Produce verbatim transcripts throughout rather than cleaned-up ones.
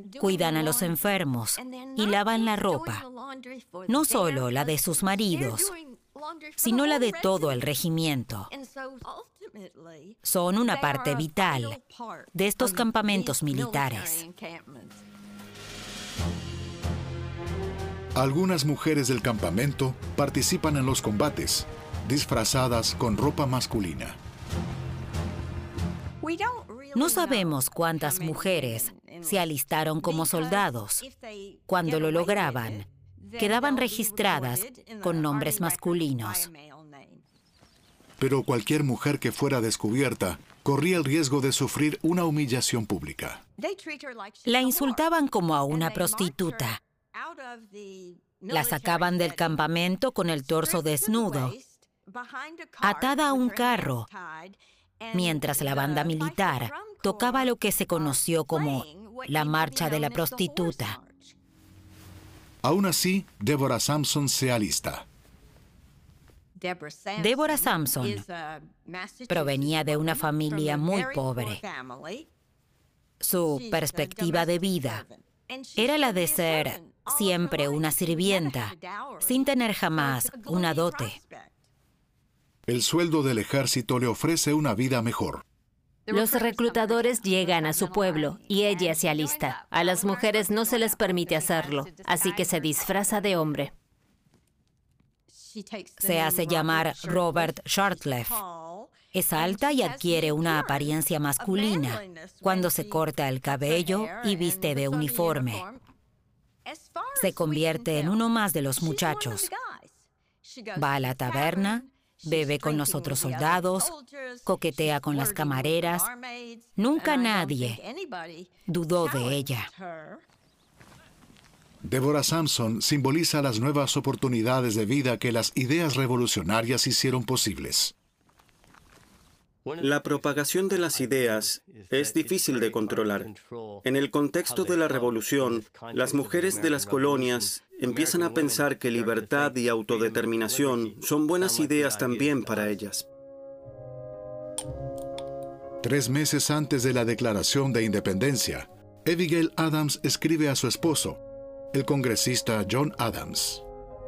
cuidan a los enfermos y lavan la ropa, no solo la de sus maridos, sino la de todo el regimiento. Son una parte vital de estos campamentos militares. Algunas mujeres del campamento participan en los combates, disfrazadas con ropa masculina. No sabemos cuántas mujeres se alistaron como soldados. Cuando lo lograban, quedaban registradas con nombres masculinos. Pero cualquier mujer que fuera descubierta corría el riesgo de sufrir una humillación pública. La insultaban como a una prostituta. La sacaban del campamento con el torso desnudo, atada a un carro, mientras la banda militar tocaba lo que se conoció como la marcha de la prostituta. Aún así, Deborah Sampson se alista. Deborah Sampson provenía de una familia muy pobre. Su perspectiva de vida era la de ser siempre una sirvienta, sin tener jamás una dote. El sueldo del ejército le ofrece una vida mejor. Los reclutadores llegan a su pueblo y ella se alista. A las mujeres no se les permite hacerlo, así que se disfraza de hombre. Se hace llamar Robert Shortleff. Es alta y adquiere una apariencia masculina cuando se corta el cabello y viste de uniforme. Se convierte en uno más de los muchachos. Va a la taberna, bebe con los otros soldados, coquetea con las camareras. Nunca nadie dudó de ella. Deborah Sampson simboliza las nuevas oportunidades de vida que las ideas revolucionarias hicieron posibles. La propagación de las ideas es difícil de controlar. En el contexto de la revolución, las mujeres de las colonias empiezan a pensar que libertad y autodeterminación son buenas ideas también para ellas. Tres meses antes de la declaración de independencia, Abigail Adams escribe a su esposo, el congresista John Adams.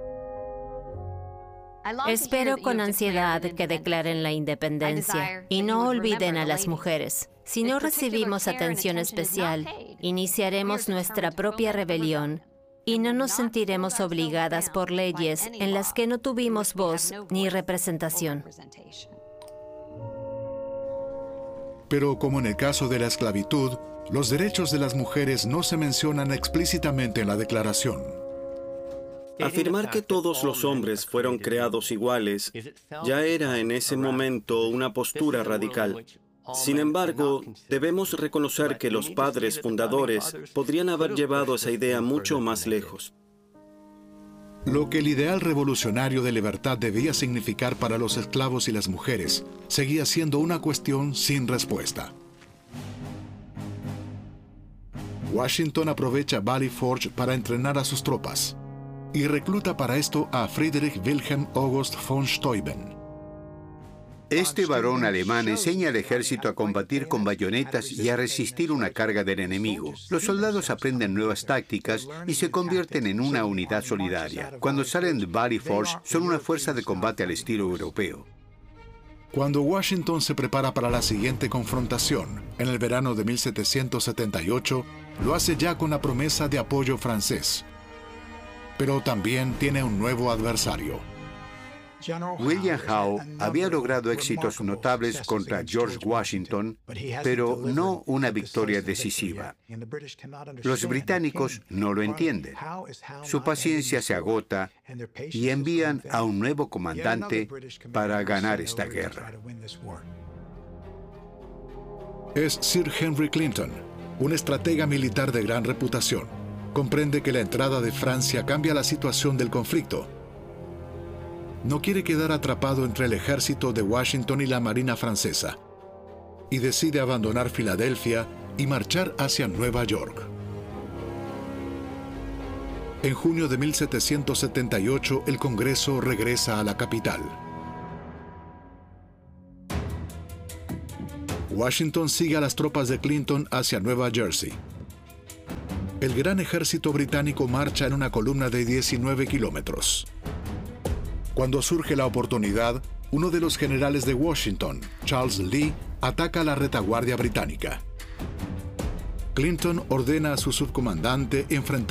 Espero con ansiedad que declaren la independencia y no olviden a las mujeres. Si no recibimos atención especial, iniciaremos nuestra propia rebelión y no nos sentiremos obligadas por leyes en las que no tuvimos voz ni representación. Pero como en el caso de la esclavitud, los derechos de las mujeres no se mencionan explícitamente en la declaración. Afirmar que todos los hombres fueron creados iguales ya era en ese momento una postura radical. Sin embargo, debemos reconocer que los padres fundadores podrían haber llevado esa idea mucho más lejos. Lo que el ideal revolucionario de libertad debía significar para los esclavos y las mujeres seguía siendo una cuestión sin respuesta. Washington aprovecha Valley Forge para entrenar a sus tropas y recluta para esto a Friedrich Wilhelm August von Steuben. Este varón alemán enseña al ejército a combatir con bayonetas y a resistir una carga del enemigo. Los soldados aprenden nuevas tácticas y se convierten en una unidad solidaria. Cuando salen de Valley Forge, son una fuerza de combate al estilo europeo. Cuando Washington se prepara para la siguiente confrontación, en el verano de mil setecientos setenta y ocho, lo hace ya con la promesa de apoyo francés. Pero también tiene un nuevo adversario. William Howe había logrado éxitos notables contra George Washington, pero no una victoria decisiva. Los británicos no lo entienden. Su paciencia se agota y envían a un nuevo comandante para ganar esta guerra. Es Sir Henry Clinton, un estratega militar de gran reputación. Comprende que la entrada de Francia cambia la situación del conflicto. No quiere quedar atrapado entre el ejército de Washington y la marina francesa, y decide abandonar Filadelfia y marchar hacia Nueva York. En junio de mil setecientos setenta y ocho, el Congreso regresa a la capital. Washington sigue a las tropas de Clinton hacia Nueva Jersey. El gran ejército británico marcha en una columna de diecinueve kilómetros. Cuando surge la oportunidad, uno de los generales de Washington, Charles Lee, ataca a la retaguardia británica. Clinton ordena a su subcomandante enfrentar